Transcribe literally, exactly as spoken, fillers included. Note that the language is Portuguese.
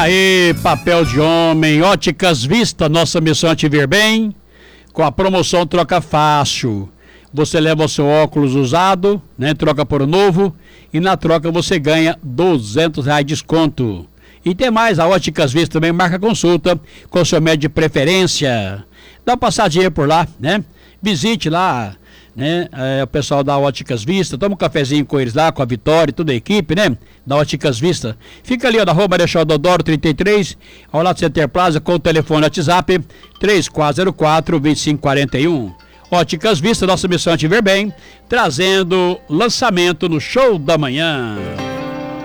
Aí, papel de homem, Óticas Vista, nossa missão é te ver bem, com a promoção Troca Fácil. Você leva o seu óculos usado, né, troca por um novo, e na troca você ganha duzentos reais de desconto. E tem mais, a Óticas Vista também marca consulta com o seu médico de preferência. Dá uma passadinha por lá, né? Visite lá, né? É, o pessoal da Óticas Vista, toma um cafezinho com eles lá, com a Vitória e toda a equipe, né? Da Óticas Vista. Fica ali, ó, na rua Marechal Deodoro trinta e três, ao lado do Center Plaza, com o telefone WhatsApp três quatro zero quatro, dois cinco quatro um. Óticas Vista, nossa missão é te ver bem, trazendo lançamento no Show da Manhã.